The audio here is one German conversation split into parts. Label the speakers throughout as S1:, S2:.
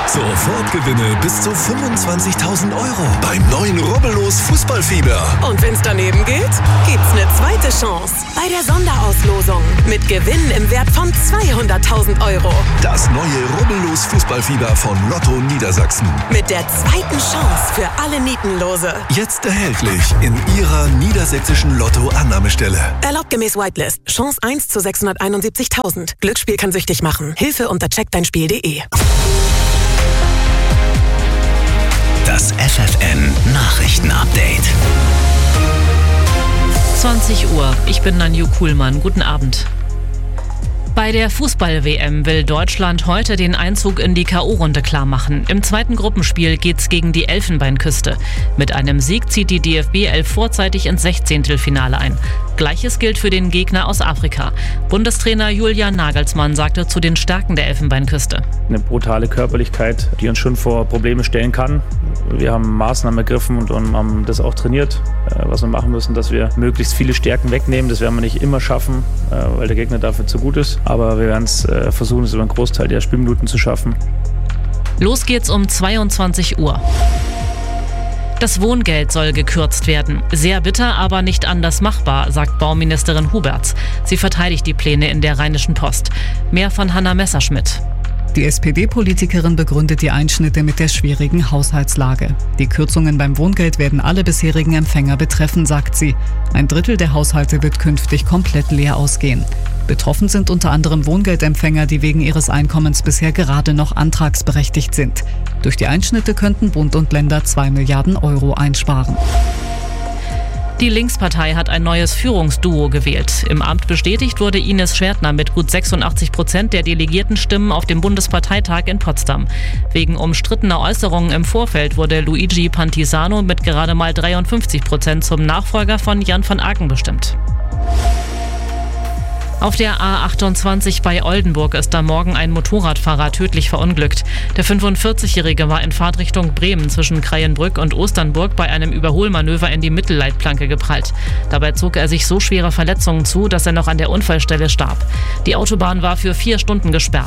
S1: Sofort Gewinne bis zu 25.000 Euro beim neuen Rubbellos Fußballfieber.
S2: Und wenn's daneben geht, gibt's eine zweite Chance bei der Sonderauslosung mit Gewinnen im Wert von 200.000 Euro.
S1: Das neue Rubbellos Fußballfieber von Lotto Niedersachsen.
S2: Mit der zweiten Chance für alle Nietenlose.
S1: Jetzt erhältlich in Ihrer niedersächsischen Lotto-Annahmestelle.
S2: Erlaubt gemäß Whitelist. Chance 1 zu 671.000. Glücksspiel kann süchtig machen. Hilfe unter checkdeinspiel.de.
S3: Das FFN Nachrichten-Update.
S4: 20 Uhr. Ich bin Nanju Kuhlmann. Guten Abend. Bei der Fußball-WM will Deutschland heute den Einzug in die K.O.-Runde klarmachen. Im zweiten Gruppenspiel geht's gegen die Elfenbeinküste. Mit einem Sieg zieht die DFB 11 vorzeitig ins 16. ein. Gleiches gilt für den Gegner aus Afrika. Bundestrainer Julian Nagelsmann sagte zu den Stärken der Elfenbeinküste.
S5: Eine brutale Körperlichkeit, die uns schon vor Probleme stellen kann. Wir haben Maßnahmen ergriffen und haben das auch trainiert, was wir machen müssen, dass wir möglichst viele Stärken wegnehmen. Das werden wir nicht immer schaffen, weil der Gegner dafür zu gut ist. Aber wir werden es versuchen, es über einen Großteil der Spielminuten zu schaffen.
S4: Los geht's um 22 Uhr. Das Wohngeld soll gekürzt werden. Sehr bitter, aber nicht anders machbar, sagt Bauministerin Huberts. Sie verteidigt die Pläne in der Rheinischen Post. Mehr von Hanna Messerschmidt.
S6: Die SPD-Politikerin begründet die Einschnitte mit der schwierigen Haushaltslage. Die Kürzungen beim Wohngeld werden alle bisherigen Empfänger betreffen, sagt sie. 1/3 der Haushalte wird künftig komplett leer ausgehen. Betroffen sind unter anderem Wohngeldempfänger, die wegen ihres Einkommens bisher gerade noch antragsberechtigt sind. Durch die Einschnitte könnten Bund und Länder 2 Milliarden Euro einsparen.
S4: Die Linkspartei hat ein neues Führungsduo gewählt. Im Amt bestätigt wurde Ines Schwertner mit gut 86% der Delegiertenstimmen auf dem Bundesparteitag in Potsdam. Wegen umstrittener Äußerungen im Vorfeld wurde Luigi Pantisano mit gerade mal 53% zum Nachfolger von Jan van Aken bestimmt. Auf der A28 bei Oldenburg ist am Morgen ein Motorradfahrer tödlich verunglückt. Der 45-Jährige war in Fahrtrichtung Bremen zwischen Kreienbrück und Osternburg bei einem Überholmanöver in die Mittelleitplanke geprallt. Dabei zog er sich so schwere Verletzungen zu, dass er noch an der Unfallstelle starb. Die Autobahn war für 4 Stunden gesperrt.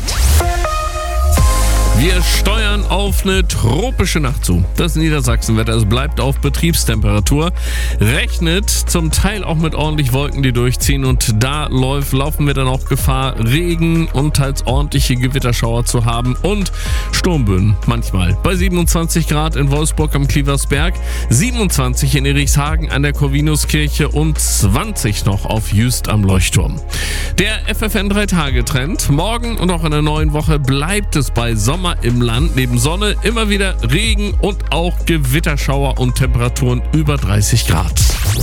S7: Wir steuern auf eine tropische Nacht zu. Das Niedersachsenwetter, es bleibt auf Betriebstemperatur. Rechnet zum Teil auch mit ordentlich Wolken, die durchziehen. Und da laufen wir dann auch Gefahr, Regen und teils ordentliche Gewitterschauer zu haben. Und Sturmböen manchmal. Bei 27 Grad in Wolfsburg am Klieversberg, 27 in Erichshagen an der Corvinuskirche und 20 noch auf Jüst am Leuchtturm. Der FFN 3-Tage-Trend. Morgen und auch in der neuen Woche bleibt es bei Sommer im Land. Neben Sonne immer wieder Regen und auch Gewitterschauer und Temperaturen über 30 Grad.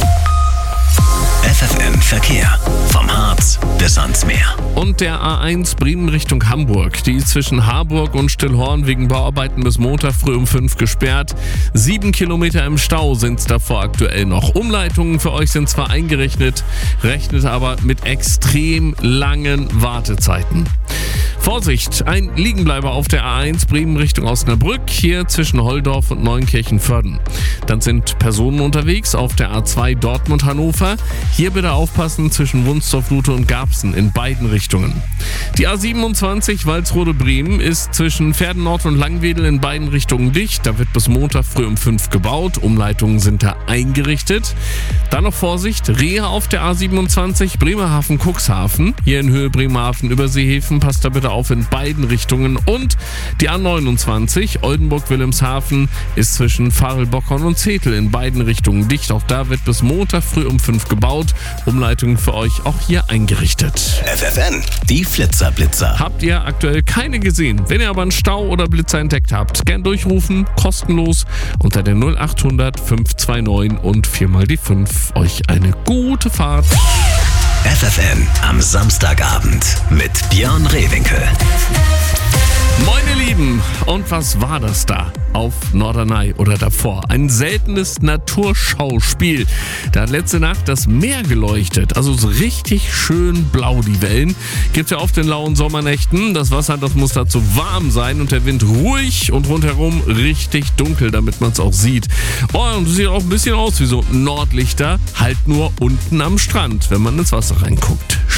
S3: FFN Verkehr. Vom Harz bis ans Meer.
S7: Und der A1 Bremen Richtung Hamburg. Die ist zwischen Harburg und Stillhorn wegen Bauarbeiten bis Montag früh um 5 gesperrt. 7 Kilometer im Stau sind es davor aktuell noch. Umleitungen für euch sind zwar eingerechnet, rechnet aber mit extrem langen Wartezeiten. Vorsicht, ein Liegenbleiber auf der A1 Bremen Richtung Osnabrück, hier zwischen Holdorf und Neunkirchen-Vörden. Dann sind Personen unterwegs auf der A2 Dortmund-Hannover. Hier bitte aufpassen zwischen Wunstorf-Lute und Garbsen in beiden Richtungen. Die A27 Walsrode-Bremen ist zwischen Pferdennord und Langwedel in beiden Richtungen dicht. Da wird bis Montag früh um 5 gebaut. Umleitungen sind da eingerichtet. Dann noch Vorsicht, Rehe auf der A27 Bremerhaven-Cuxhaven. Hier in Höhe Bremerhaven über Seehäfen. Passt da bitte auf in beiden Richtungen. Und die A29 Oldenburg-Wilhelmshaven ist zwischen Farel-Bockhorn und Zetel in beiden Richtungen dicht. Auch da wird bis Montag früh um 5 gebaut. Umleitungen für euch auch hier eingerichtet.
S3: FFN, die Flitzer-Blitzer.
S7: Habt ihr aktuell keine gesehen? Wenn ihr aber einen Stau oder Blitzer entdeckt habt, gern durchrufen, kostenlos unter der 0800 529 und 4 die 5. Euch eine gute Fahrt.
S3: FFN am Samstagabend mit Björn Rehwinkel.
S7: Moin ihr Lieben, und was war das da auf Norderney oder davor? Ein seltenes Naturschauspiel. Da hat letzte Nacht das Meer geleuchtet, also so richtig schön blau die Wellen. Gibt's ja oft in lauen Sommernächten. Das Wasser, das muss dazu warm sein und der Wind ruhig und rundherum richtig dunkel, damit man es auch sieht. Oh, und es sieht auch ein bisschen aus wie so Nordlichter, halt nur unten am Strand, wenn man ins Wasser reinguckt.